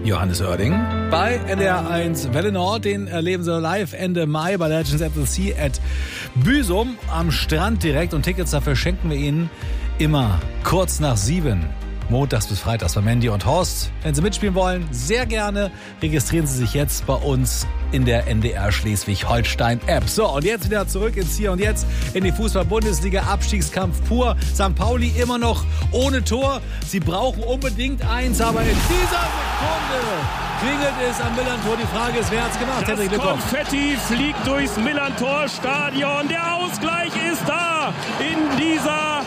Johannes Oerding bei NDR 1 Welle Nord. Den erleben Sie live Ende Mai bei Legends at the Sea at Büsum am Strand direkt. Und Tickets dafür schenken wir Ihnen immer kurz nach 7. Montags bis Freitags bei Mandy und Horst. Wenn Sie mitspielen wollen, sehr gerne. Registrieren Sie sich jetzt bei uns in der NDR Schleswig-Holstein-App. So, und jetzt wieder zurück ins Hier und Jetzt in die Fußball-Bundesliga. Abstiegskampf pur. St. Pauli immer noch ohne Tor. Sie brauchen unbedingt eins, aber in dieser Sekunde klingelt es am Millern-Tor. Die Frage ist, wer hat's gemacht? Das Konfetti fliegt durchs Millern-Tor-Stadion. Der Ausgleich ist da in dieser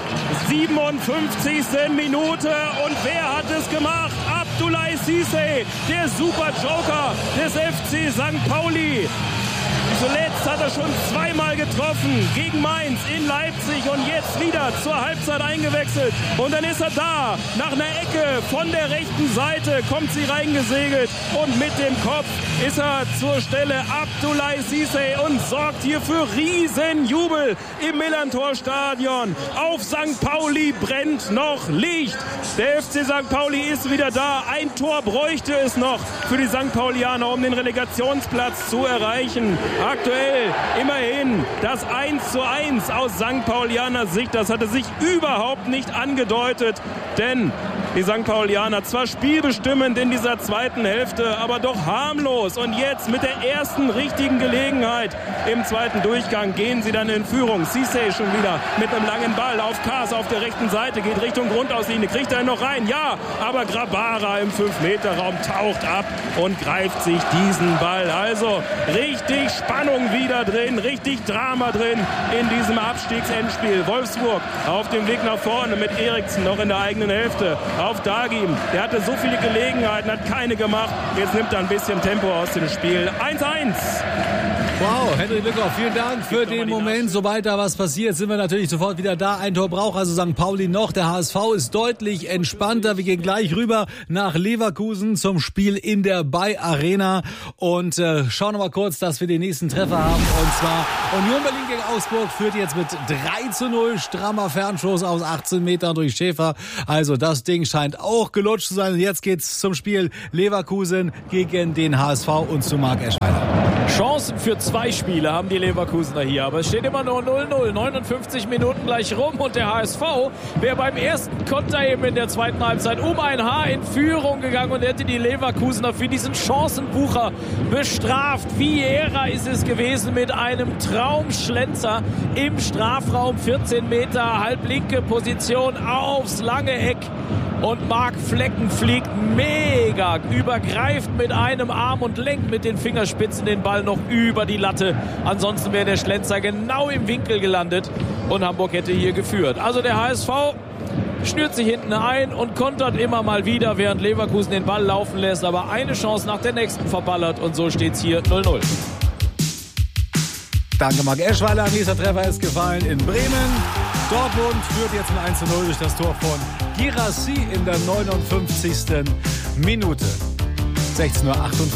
57. Minute. Und wer hat es gemacht? Abdoulaye Cissé, der Super-Joker des FC St. Pauli. Zuletzt hat er schon zweimal getroffen, gegen Mainz, in Leipzig und jetzt wieder zur Halbzeit eingewechselt. Und dann ist er da, nach einer Ecke von der rechten Seite kommt sie reingesegelt und mit dem Kopf ist er zur Stelle Abdoulaye Cissé und sorgt hier für Riesenjubel im Millern-Tor-Stadion. Auf St. Pauli brennt noch Licht. Der FC St. Pauli ist wieder da. Ein Tor bräuchte es noch für die St. Paulianer, um den Relegationsplatz zu erreichen. Aktuell immerhin das 1:1 aus St. Paulianer Sicht. Das hatte sich überhaupt nicht angedeutet, denn die St. Paulianer zwar spielbestimmend in dieser zweiten Hälfte, aber doch harmlos. Und jetzt mit der ersten richtigen Gelegenheit im zweiten Durchgang gehen sie dann in Führung. Cissé schon wieder mit einem langen Ball auf Kaas auf der rechten Seite, geht Richtung Grundauslinie. Kriegt er noch rein? Ja, aber Grabara im 5-Meter-Raum taucht ab und greift sich diesen Ball. Also richtig Spannung wieder drin, richtig Drama drin in diesem Abstiegsendspiel. Wolfsburg auf dem Weg nach vorne mit Eriksen noch in der eigenen Hälfte. Auf Dagim, der hatte so viele Gelegenheiten, hat keine gemacht. Jetzt nimmt er ein bisschen Tempo aus dem Spiel. 1:1. Wow, Henry Lückhoff, vielen Dank für den Moment. Sobald da was passiert, sind wir natürlich sofort wieder da. Ein Tor braucht also St. Pauli noch. Der HSV ist deutlich entspannter. Wir gehen gleich rüber nach Leverkusen zum Spiel in der Bay Arena und schauen noch mal kurz, dass wir den nächsten Treffer haben. Und zwar Union Berlin gegen Augsburg führt jetzt mit 3:0. Strammer Fernschuss aus 18 Metern durch Schäfer. Also das Ding scheint auch gelutscht zu sein. Und jetzt geht's zum Spiel Leverkusen gegen den HSV und zu Marc Eschweiler. Chancen für 2 Spiele haben die Leverkusener hier, aber es steht immer nur 0:0. 59 Minuten gleich rum und der HSV wäre beim ersten Konter eben in der zweiten Halbzeit um ein Haar in Führung gegangen und hätte die Leverkusener für diesen Chancenbucher bestraft. Vieira ist es gewesen mit einem Traumschlenzer im Strafraum, 14 Meter, halblinke Position aufs lange Eck. Und Marc Flecken fliegt mega, übergreift mit einem Arm und lenkt mit den Fingerspitzen den Ball noch über die Latte. Ansonsten wäre der Schlenzer genau im Winkel gelandet und Hamburg hätte hier geführt. Also der HSV schnürt sich hinten ein und kontert immer mal wieder, während Leverkusen den Ball laufen lässt. Aber eine Chance nach der nächsten verballert und so steht's hier 0:0. Danke Marc Eschweiler. Nächster Treffer ist gefallen in Bremen. Dortmund führt jetzt mit 1:0 durch das Tor von Guirassy in der 59. Minute. 16:48 Uhr.